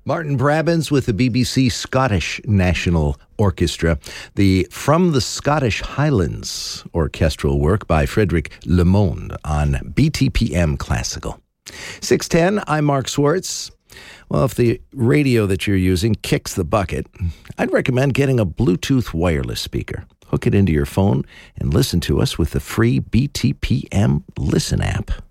Martin Brabbins with the BBC Scottish National Orchestra, the From the Scottish Highlands orchestral work by Frederick Lemonde on BTPM Classical. 6:10, I'm Mark Swartz. Well, if the radio that you're using kicks the bucket, I'd recommend getting a Bluetooth wireless speaker. Hook it into your phone and listen to us with the free BTPM Listen app.